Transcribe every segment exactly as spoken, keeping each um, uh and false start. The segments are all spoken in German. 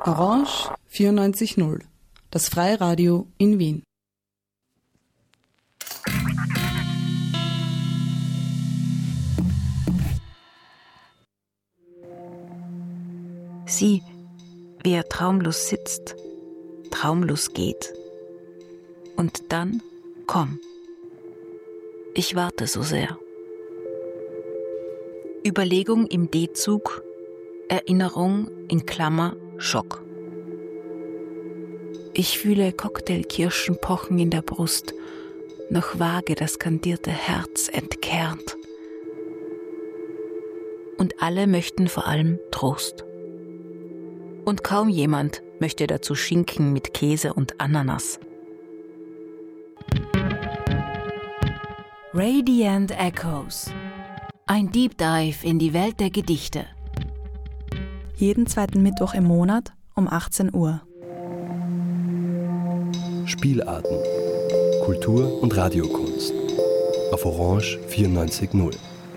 Orange vierundneunzig Komma null, das Freiradio in Wien. Sieh, wie er traumlos sitzt, traumlos geht. Und dann, komm. Ich warte so sehr. Überlegung im D-Zug, Erinnerung in Klammer, Schock. Ich fühle Cocktailkirschen pochen in der Brust, noch vage das kandierte Herz entkernt. Und alle möchten vor allem Trost. Und kaum jemand möchte dazu Schinken mit Käse und Ananas. Radiant Echoes. Ein Deep Dive in die Welt der Gedichte. Jeden zweiten Mittwoch im Monat um achtzehn Uhr. Spielarten. Kultur- und Radiokunst. Auf Orange vierundneunzig Komma null.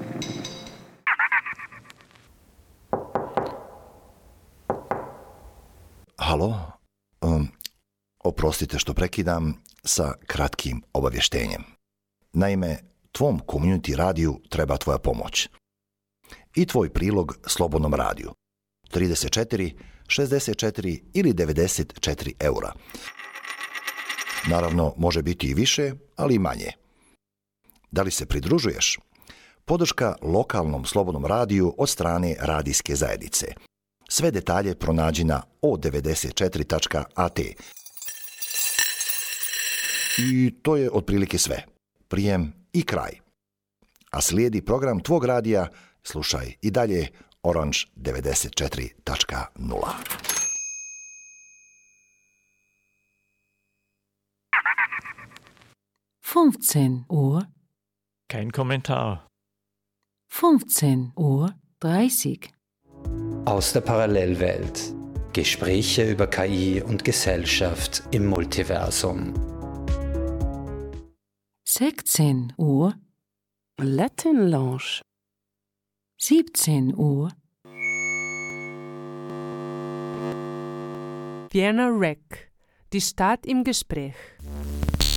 Halo? Um, oprostite što prekidam sa kratkim obavještenjem. Naime, tvom community radiju treba tvoja pomoć. I tvoj prilog Slobodnom radiju. trideset četiri, šezdeset četiri ili devedeset četiri eura. Naravno, može biti i više, ali i manje. Da li se pridružuješ? Podrška lokalnom Slobodnom radiju od strane radijske zajednice. Sve detalje pronađi na o devedeset četiri tačka a t. I to je otprilike sve. Prijem i kraj. A slijedi program tvog radija, slušaj i dalje Orange devedeset četiri tačka nula. fünfzehn Uhr. Kein Kommentar. fünfzehn Uhr dreißig. Aus der Parallelwelt. Gespräche über K I und Gesellschaft im Multiversum. sechzehn Uhr. Latin Lounge. siebzehn Uhr. Vienna Rec. Die Stadt im Gespräch.